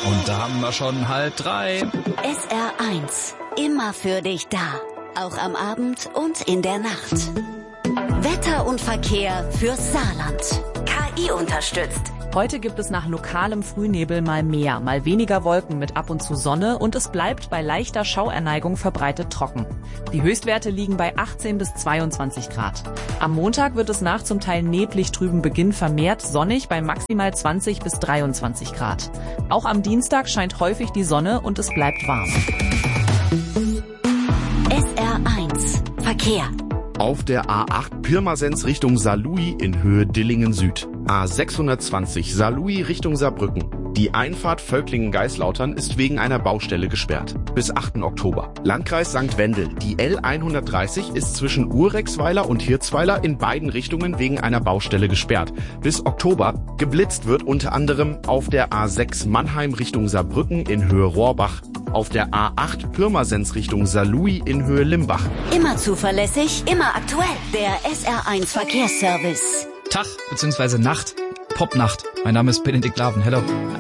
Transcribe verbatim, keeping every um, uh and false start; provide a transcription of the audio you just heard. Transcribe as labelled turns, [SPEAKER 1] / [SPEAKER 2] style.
[SPEAKER 1] Und da haben wir schon halb drei.
[SPEAKER 2] S R eins. Immer für dich da. Auch am Abend und in der Nacht. Wetter und Verkehr fürs Saarland. K I unterstützt.
[SPEAKER 3] Heute gibt es nach lokalem Frühnebel mal mehr, mal weniger Wolken mit ab und zu Sonne und es bleibt bei leichter Schauerneigung verbreitet trocken. Die Höchstwerte liegen bei achtzehn bis zweiundzwanzig Grad. Am Montag wird es nach zum Teil neblig trüben Beginn vermehrt sonnig bei maximal zwanzig bis dreiundzwanzig Grad. Auch am Dienstag scheint häufig die Sonne und es bleibt warm.
[SPEAKER 2] S R eins. Verkehr.
[SPEAKER 4] Auf der A acht Pirmasens Richtung Saarlouis in Höhe Dillingen Süd. A sechshundertzwanzig Saarlouis Richtung Saarbrücken. Die Einfahrt Völklingen-Geislautern ist wegen einer Baustelle gesperrt. Bis achten Oktober. Landkreis Sankt Wendel. Die L hundertdreißig ist zwischen Urexweiler und Hirzweiler in beiden Richtungen wegen einer Baustelle gesperrt. Bis Oktober. Geblitzt wird unter anderem auf der A sechs Mannheim Richtung Saarbrücken in Höhe Rohrbach. Auf der A acht Pirmasens Richtung Saarlouis in Höhe Limbach.
[SPEAKER 2] Immer zuverlässig, immer aktuell. Der S R eins Verkehrsservice.
[SPEAKER 1] Tag bzw. Nacht. Popnacht. Mein Name ist Benedikt Laven. Hello.